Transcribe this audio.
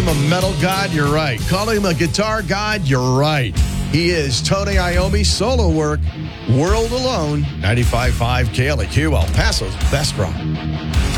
him a metal god, you're right. Call him a guitar god, you're right. He is Tony Iommi, solo work, World Alone, 95.5 KLAQ, El Paso's best rock.